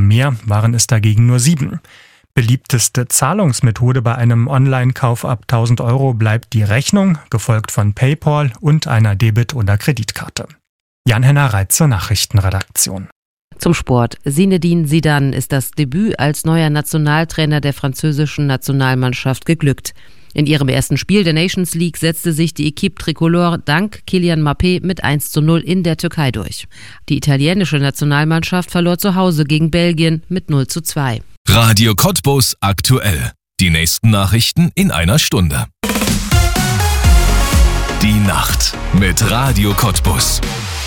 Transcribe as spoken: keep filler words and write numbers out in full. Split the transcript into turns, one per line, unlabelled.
mehr waren es dagegen nur sieben. Beliebteste Zahlungsmethode bei einem Online-Kauf ab tausend Euro bleibt die Rechnung, gefolgt von PayPal und einer Debit- oder Kreditkarte. Jan-Henner Reit zur Nachrichtenredaktion.
Zum Sport. Zinedine Zidane ist das Debüt als neuer Nationaltrainer der französischen Nationalmannschaft geglückt. In ihrem ersten Spiel der Nations League setzte sich die Équipe Tricolore dank Kylian Mbappé mit eins zu null in der Türkei durch. Die italienische Nationalmannschaft verlor zu Hause gegen Belgien mit null zu zwei.
Radio Cottbus aktuell. Die nächsten Nachrichten in einer Stunde. Die Nacht mit Radio Cottbus.